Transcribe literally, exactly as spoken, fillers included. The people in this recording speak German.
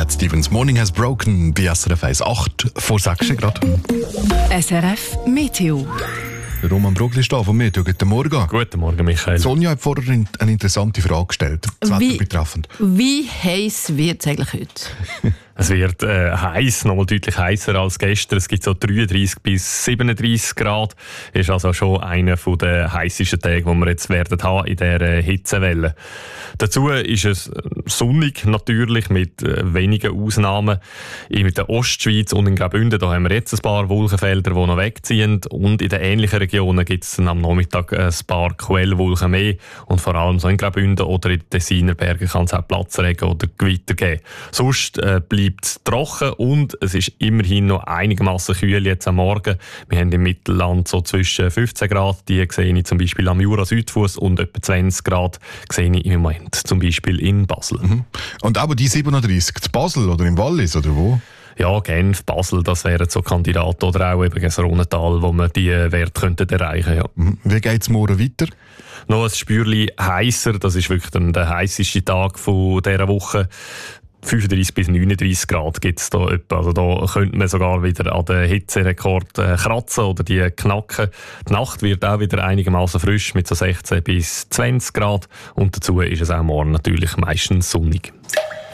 Cat Stevens. Morning has broken bei S R F eins. acht vor sechs Grad. S R F Meteo. Roman Brugli ist da von mir. Guten Morgen. Guten Morgen, Michael. Sonja hat vorher eine interessante Frage gestellt. Das Wetter Wie- betreffend. Wie heiß wird es eigentlich heute? Es wird äh, heiß, nochmal deutlich heißer als gestern. Es gibt so dreiunddreißig bis siebenunddreißig Grad. Ist also schon einer der heißesten Tage, die wir jetzt werden haben in dieser äh, Hitzewelle. Dazu ist es sonnig natürlich mit äh, wenigen Ausnahmen. In der Ostschweiz und in Graubünden da haben wir jetzt ein paar Wolkenfelder, die noch wegziehen. Und in den ähnlichen Regionen gibt es am Nachmittag ein paar Quellwolken mehr. Und vor allem so in Graubünden oder in den Tessiner Bergen kann es auch Platzregen oder Gewitter geben. Sonst äh, bleibt es trocken und es ist immerhin noch einigermaßen kühl jetzt am Morgen. Wir haben im Mittelland so zwischen fünfzehn Grad, die sehe ich zum Beispiel am Jura-Südfuss, und etwa zwanzig Grad sehe ich im Moment zum Beispiel in Basel. Mhm. Und aber die siebenunddreißig, in Basel oder im Wallis oder wo? Ja, Genf, Basel, das wären so Kandidaten, oder auch eben das Rhontal, wo man die Werte könnten erreichen. Ja. Mhm. Wie geht es morgen weiter? Noch ein Spürchen heißer, das ist wirklich dann der heisseste Tag von dieser Woche. fünfunddreißig bis neununddreißig Grad gibt es da etwa. Also da könnte man sogar wieder an den Hitzerekord äh, kratzen oder die knacken. Die Nacht wird auch wieder einigermaßen frisch mit so sechzehn bis zwanzig Grad. Und dazu ist es auch morgen natürlich meistens sonnig.